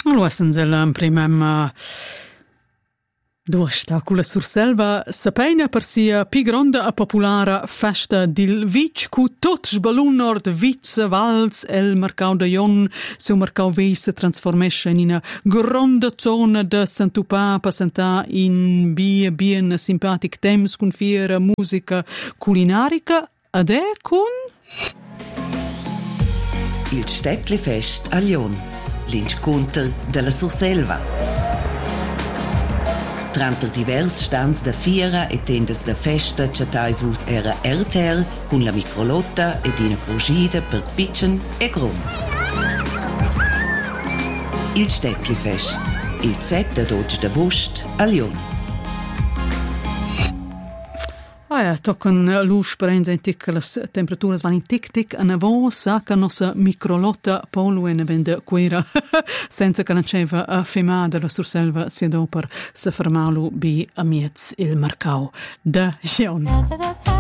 Allora, senza prima Duosta, con la Surselva, sapena per sia più grande e popolare festa del Vic, cu tot sbalun nord Vic, Vals, el mercau de Jon, seu mercau vei se trasformesce in una grande zona de Sant'Upa, passanta in bien simpatic temps, con fiera, musica culinarica, ed è con... Il Steckli-Fest a Lyon, l'incontro della Surselva. Tranter divers stands da fiera e tendes da festa chatais vus era erter con la microlotta ed una progida per pitchen e grom. Il Steckli-Fest, il 7 12 agosto a Lyon. Tocken l'us prensa in tic las temperaturas van in tic an avos che nostra microlotta polo en vende quera senza che nanceva a fema della Surselva sia dopo se fermalu bi amiez il mercau da Gion.